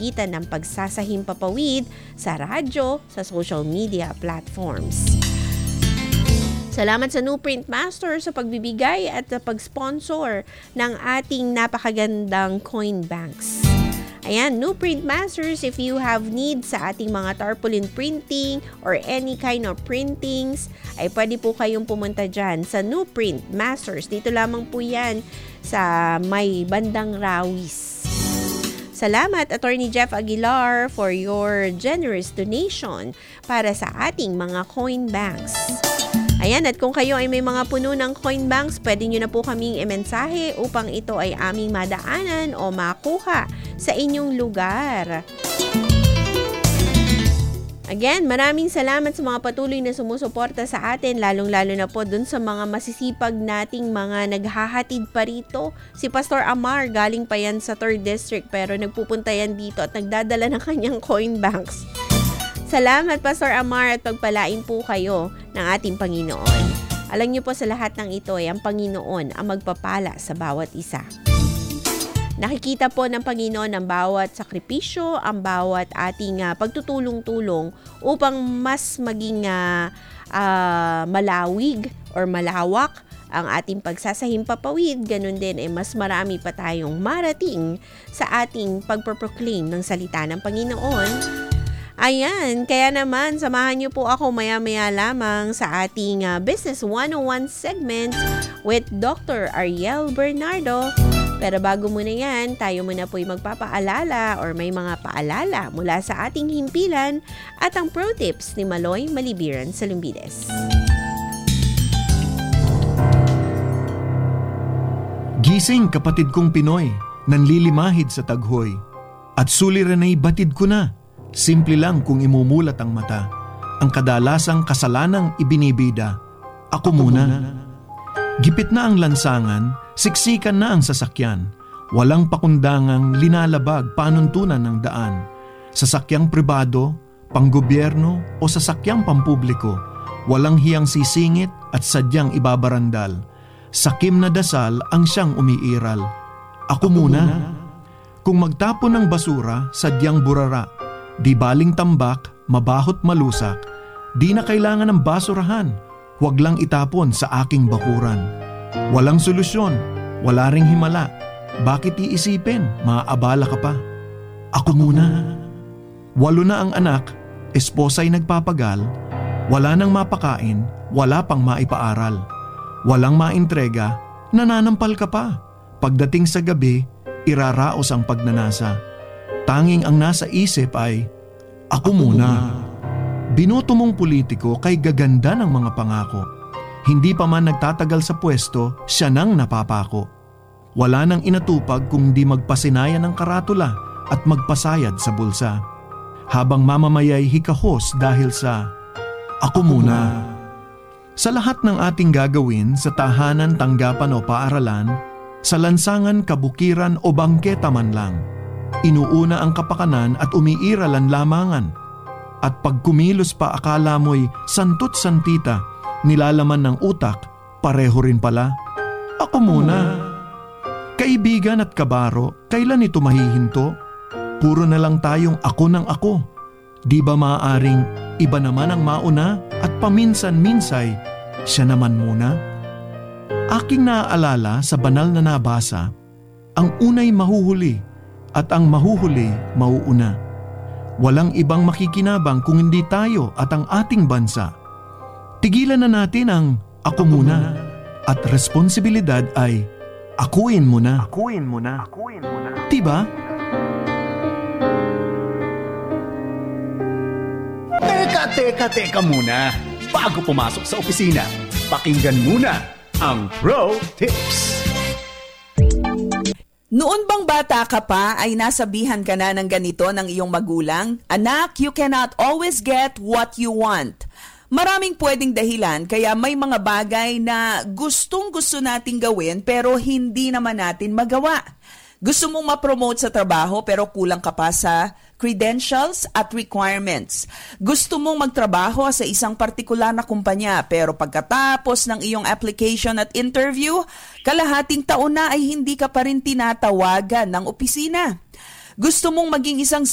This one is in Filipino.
pamamagitan ng pagsasahimpapawid sa radyo, sa social media platforms. Salamat sa New Print Master sa pagbibigay at pag-sponsor ng ating napakagandang coin banks. Ayan, New Print Masters, if you have needs sa ating mga tarpaulin printing or any kind of printings, ay pwede po kayong pumunta dyan sa New Print Masters. Dito lamang po yan sa may bandang Rawis. Salamat, Attorney Jeff Aguilar, for your generous donation para sa ating mga coin banks. Ayan, at kung kayo ay may mga puno ng coin banks, pwede nyo na po kaming imensahe upang ito ay aming madaanan o makuha sa inyong lugar. Again, maraming salamat sa mga patuloy na sumusuporta sa atin, lalong-lalo na po dun sa mga masisipag nating mga naghahatid pa rito. Si Pastor Amar, galing pa yan sa 3rd District, pero nagpupunta yan dito at nagdadala ng kanyang coin banks. Salamat, Pastor Amar, at pagpalain po kayo ng ating Panginoon. Alam niyo po, sa lahat ng ito ay ang Panginoon ang magpapala sa bawat isa. Nakikita po ng Panginoon ang bawat sakripisyo, ang bawat ating pagtutulong-tulong upang mas maging malawig or malawak ang ating pagsasahimpapawid. Ganun din ay mas marami pa tayong marating sa ating pagproproclaim ng salita ng Panginoon. Ayan, kaya naman samahan niyo po ako maya-maya lamang sa ating Business 101 segment with Dr. Ariel Bernardo. Pero bago muna yan, tayo muna po'y magpapaalala or may mga paalala mula sa ating himpilan at ang pro tips ni Maloy Malibiran Salumbides. Gising, kapatid kong Pinoy, nanlilimahid sa taghoy. At suliranay batid ko na. Simple lang kung imumulat ang mata. Ang kadalasang kasalanang ibinibida. Ako muna. Gipit na ang lansangan, siksikan na ang sasakyan. Walang pakundangang linalabag panuntunan ng daan. Sasakyang pribado, panggobyerno o sasakyang pampubliko. Walang hiyang sisingit at sadyang ibabarandal. Sakim na dasal ang siyang umiiral. Ako muna. Kung magtapon ng basura, sadyang burara. Di baling tambak, mabahot malusak. Di na kailangan ng basurahan. Huwag lang itapon sa aking bakuran. Walang solusyon, wala ring himala. Bakit iisipin, maaabala ka pa? Ako muna. 8 na ang anak, esposa'y nagpapagal. Wala nang mapakain, wala pang maipaaral. Walang maintrega, nananampal ka pa. Pagdating sa gabi, iraraos ang pagnanasa. Tanging ang nasa isip ay, ako muna. Binoto mong politiko kay gaganda ng mga pangako. Hindi pa man nagtatagal sa pwesto, siya nang napapako. Wala nang inatupag kung di magpasinaya ng karatula at magpasayad sa bulsa. Habang mamamayay hikahos dahil sa, ako muna. Sa lahat ng ating gagawin sa tahanan, tanggapan o paaralan, sa lansangan, kabukiran o bangketa man lang, inuuna ang kapakanan at umiiral ang lamangan. At pag kumilos pa akala mo'y santot santita, nilalaman ng utak, pareho rin pala. Ako muna. Kaibigan at kabaro, kailan ito mahihinto? Puro na lang tayong ako ng ako. Di ba maaaring iba naman ang mauna at paminsan-minsay, siya naman muna? Aking naaalala sa banal na nabasa, ang unay mahuhuli at ang mahuhuli mauuna. Walang ibang makikinabang kung hindi tayo at ang ating bansa. Tigilan na natin ang ako muna at responsibilidad ay akuin mo na. Akuin mo na. Akuin mo na. Diba? Teka muna. Bago pumasok sa opisina, pakinggan muna ang Pro Tips. Noon bang bata ka pa ay nasabihan ka na ng ganito ng iyong magulang? Anak, you cannot always get what you want. Maraming pwedeng dahilan kaya may mga bagay na gustong-gusto nating gawin pero hindi naman natin magawa. Gusto mong ma-promote sa trabaho pero kulang ka pa sa credentials at requirements. Gusto mong magtrabaho sa isang partikular na kumpanya pero pagkatapos ng iyong application at interview, kalahating taon na ay hindi ka pa rin tinatawagan ng opisina. Gusto mong maging isang